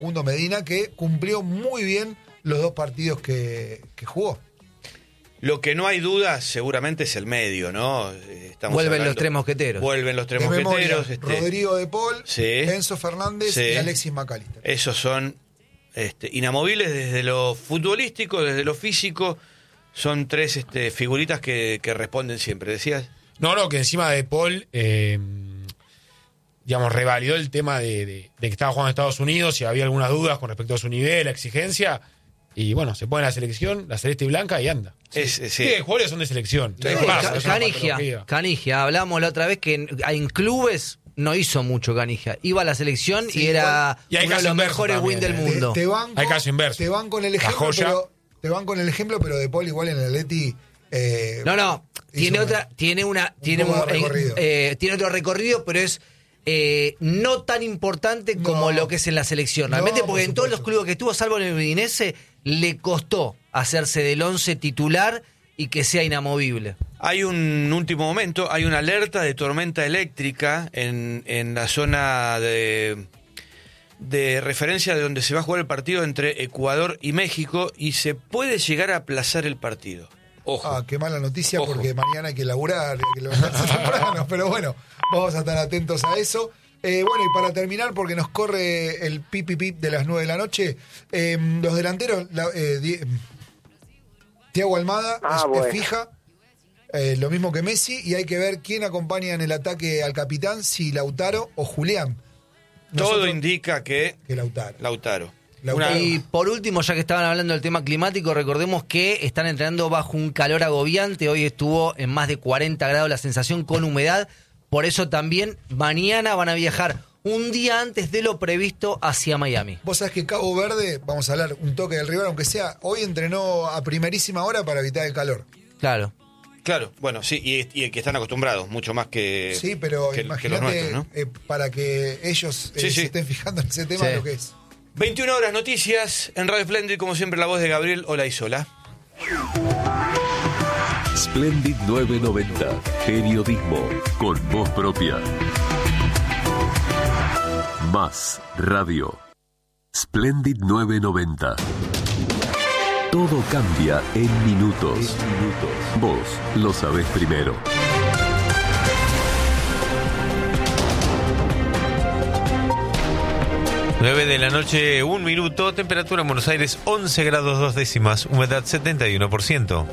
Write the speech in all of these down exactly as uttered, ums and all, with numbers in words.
Facundo Medina, que cumplió muy bien los dos partidos que, que jugó. Lo que no hay duda seguramente es el medio, ¿no? Estamos Vuelven hablando, los tres mosqueteros. Vuelven los tres De mosqueteros. memoria, Este, Rodrigo de Paul, sí, Enzo Fernández sí, y Alexis McAllister. Esos son este, inamovibles desde lo futbolístico, desde lo físico. Son tres este, figuritas que, que responden siempre. ¿Decías? No, no, que encima de Paul, eh, digamos, revalidó el tema de, de, de que estaba jugando en Estados Unidos y había algunas dudas con respecto a su nivel, la exigencia. Y bueno, se pone la selección, la celeste y blanca y anda. Es, sí, sí, los jugadores son de selección. Sí, pasa, Ca- Canigia, Canigia, hablamos la otra vez que en, en clubes no hizo mucho Canigia. Iba a la selección Sí, y era y hay uno de caso los inverso mejores también, win del eh. mundo. Te, te banco, Hay caso inverso. Te van con el La ejemplo, joya. pero te van con el ejemplo, pero de Paul igual en el Atleti. Eh, No, no, tiene hizo otra, tiene una, un tiene poco un, de recorrido. eh, tiene otro recorrido, pero es eh, no tan importante No. como lo que es en la selección. Realmente, No, porque por en todos los supuesto. clubes que estuvo, salvo en el Udinese, le costó hacerse del once titular y que sea inamovible. Hay un último momento, hay una alerta de tormenta eléctrica en, en la zona de, de referencia de donde se va a jugar el partido entre Ecuador y México y se puede llegar a aplazar el partido. Ojo. Ah, qué mala noticia, Ojo. porque mañana hay que laburar, hay que levantarse temprano, pero bueno, vamos a estar atentos a eso. Eh, bueno, y para terminar, porque nos corre el pipi pip de las nueve de la noche, eh, los delanteros, la, eh, Di- Thiago Almada Ah, es, bueno. es fija, eh, lo mismo que Messi, y hay que ver quién acompaña en el ataque al capitán, si Lautaro o Julián. Todo Nosotros- indica que que Lautaro. Lautaro. Lautaro. Una- Y por último, ya que estaban hablando del tema climático, recordemos que están entrenando bajo un calor agobiante. Hoy estuvo en más de cuarenta grados la sensación con humedad. Por eso también mañana van a viajar un día antes de lo previsto hacia Miami. Vos sabés que Cabo Verde, vamos a hablar un toque del rival, aunque sea, hoy entrenó a primerísima hora para evitar el calor. Claro. Claro, bueno, sí, y, y que están acostumbrados, mucho más que, Sí, pero que, que los imagínate nuestros, ¿no? eh, para que ellos eh, Sí, sí. se estén fijando en ese tema, Sí. lo que es. veintiuna horas, noticias en Radio Splendid, como siempre la voz de Gabriel Olaizola. Splendid novecientos noventa. Periodismo con voz propia. Más radio. Splendid novecientos noventa. Todo cambia en minutos. Vos lo sabés primero. nueve de la noche, un minuto, temperatura en Buenos Aires once grados dos décimas, humedad setenta y uno por ciento.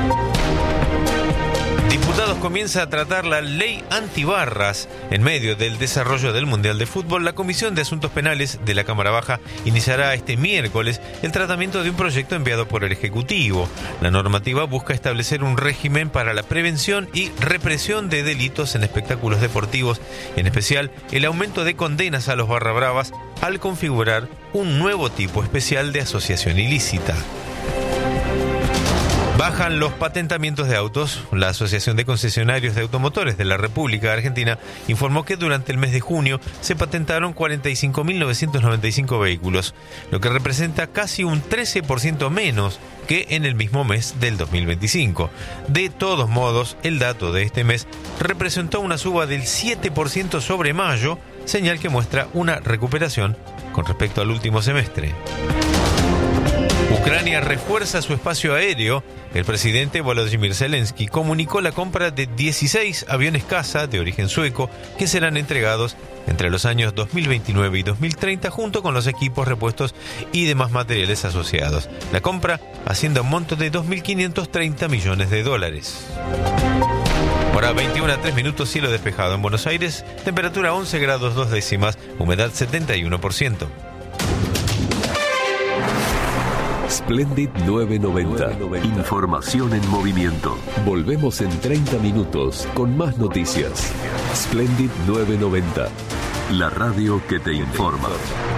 Diputados comienza a tratar la ley antibarras. En medio del desarrollo del Mundial de Fútbol, la Comisión de Asuntos Penales de la Cámara Baja iniciará este miércoles el tratamiento de un proyecto enviado por el Ejecutivo. La normativa busca establecer un régimen para la prevención y represión de delitos en espectáculos deportivos, en especial el aumento de condenas a los barra bravas al configurar un nuevo tipo especial de asociación ilícita. Bajan los patentamientos de autos. La Asociación de Concesionarios de Automotores de la República Argentina informó que durante el mes de junio se patentaron cuarenta y cinco mil novecientos noventa y cinco vehículos, lo que representa casi un trece por ciento menos que en el mismo mes del dos mil veinticinco. De todos modos, el dato de este mes representó una suba del siete por ciento sobre mayo, señal que muestra una recuperación con respecto al último semestre. Ucrania refuerza su espacio aéreo. El presidente Volodymyr Zelensky comunicó la compra de dieciséis aviones caza de origen sueco que serán entregados entre los años dos mil veintinueve y dos mil treinta junto con los equipos, repuestos y demás materiales asociados. La compra asciende a un monto de dos mil quinientos treinta millones de dólares. Hora veintiuna a tres minutos, cielo despejado en Buenos Aires, temperatura once grados dos décimas, humedad setenta y uno por ciento. Splendid novecientos noventa. Información en movimiento. Volvemos en treinta minutos con más noticias. Splendid novecientos noventa. La radio que te informa.